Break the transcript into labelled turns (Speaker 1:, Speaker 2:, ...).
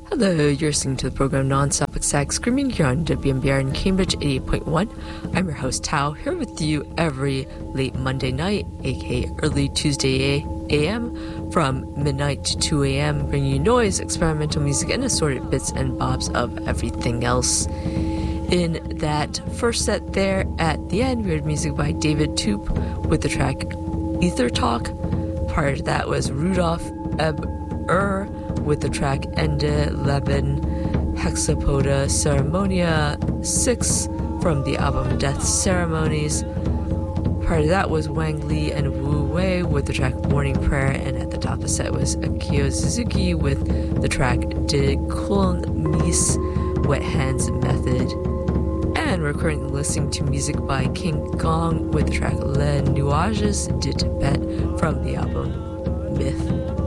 Speaker 1: Hello, you're listening to the program Non-Stop Ecstatic Screaming here on WMBR in Cambridge 88.1. I'm your host Tao, here with you every late Monday night, aka early Tuesday a.m. from midnight to 2 a.m. bringing you noise, experimental music, and assorted bits and bobs of everything else. In that first set there, at the end, we heard music by David Toop with the track Ether Talk. Prior to that was Rudolf Ebb-Ur with the track Ende Leben Hexapoda Ceremonia 6 from the album Death Ceremonies. Prior to that was Wang Li and Wu Wei with the track Morning Prayer, and at the top of the set was Akio Suzuki with the track De Kulon Mies Wet Hands Method. And we're currently listening to music by King Kong with the track Les Nuages de Tibet from the album Myth.